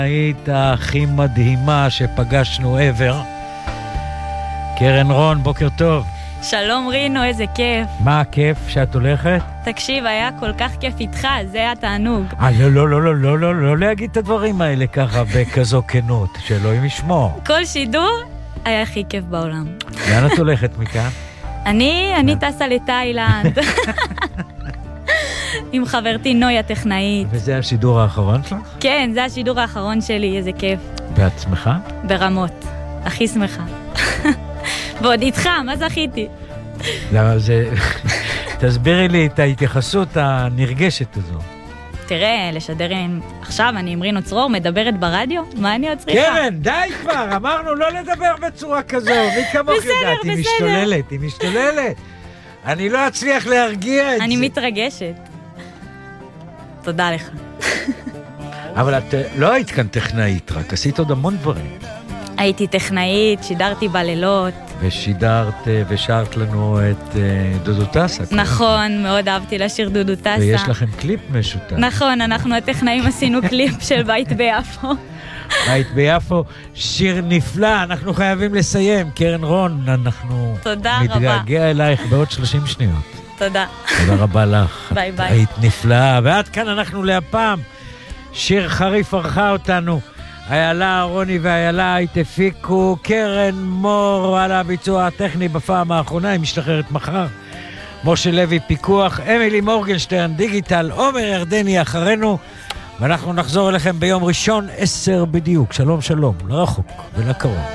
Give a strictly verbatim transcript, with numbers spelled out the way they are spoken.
היית הכי מדהימה שפגשנו ever. קרן רון, בוקר טוב. שלום רינו, איזה כיף. מה הכיף שאת הולכת? תקשיב, היה כל כך כיף איתך, זה היה תענוג. אה, לא, לא, לא, לא, לא, לא, לא להגיד את הדברים האלה ככה בכזו כנות, שאלוהים ישמור. כל שידור היה הכי כיף בעולם. לאן את הולכת מכאן? אני, אני טסה לתאילנד. עם חברתי נוי הטכנאית. וזה השידור האחרון שלך? כן, זה השידור האחרון שלי, איזה כיף. ואת שמחה? ברמות, הכי שמחה. ועוד איתך, מה זכיתי? לא, זה... תסבירי לי את ההתייחסות הנרגשת הזו. תראה, לשדר עם... עכשיו אני עם רינו צרור, מדברת ברדיו? מה אני עוד צריכה? קרן, די כבר, אמרנו לא לדבר בצורה כזו. מי כמוך יודעת, היא משתוללת, היא משתוללת. אני לא אצליח להרגיע את זה. אני מתרגשת. תודה לך. אבל את לא היית כאן טכנאית, רק עשית עוד המון דברים. הייתי טכנאית, שידרתי בלילות. ושידרת ושרת לנו את דודו טסה. נכון, מאוד אהבתי לשיר דודו טסה. ויש לכם קליפ משותף. נכון, אנחנו הטכנאים עשינו קליפ של בית ביפו. בית ביפו, שיר נפלא, אנחנו חייבים לסיים. קרן רון, אנחנו מתגעגע אלייך בעוד שלושים שניות. תודה. תודה רבה לך. ביי ביי. היית נפלאה, ועד כאן אנחנו להפעם. שיר חריף ערכה אותנו. איילה אהרוני ואיילה התפיקו, קרן מור על הביצוע הטכני בפעם האחרונה, היא משתחררת מחר. משה לוי פיקוח, אמילי מורגנשטרן דיגיטל, עומר ירדני אחרינו, ואנחנו נחזור אליכם ביום ראשון עשר בדיוק. שלום שלום, לרחוק ולקרוב.